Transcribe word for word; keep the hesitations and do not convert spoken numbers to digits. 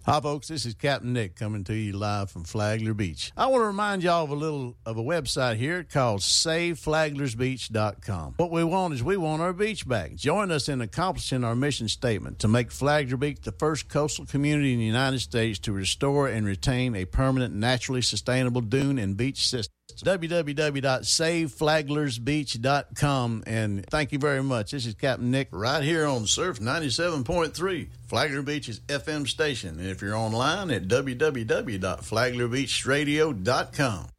Hi, folks. This is Captain Nick coming to you live from Flagler Beach. I want to remind y'all of a little of a website here called save flaglers beach dot com. What we want is we want our beach back. Join us in accomplishing our mission statement to make Flagler Beach the first coastal community in the United States to restore and retain a permanent, naturally sustainable dune and beach system. w w w dot save flaglers beach dot com, and thank you very much. This is Captain Nick right here on Surf ninety-seven point three, Flagler Beach's F M station. And if you're online at w w w dot flagler beach radio dot com.